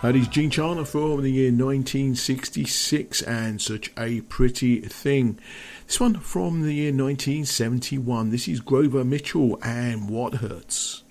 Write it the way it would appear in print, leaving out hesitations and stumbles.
That is Gene Chandler from the year 1966 and Such a Pretty Thing. This one from the year 1971. This is Grover Mitchell and What Hurts.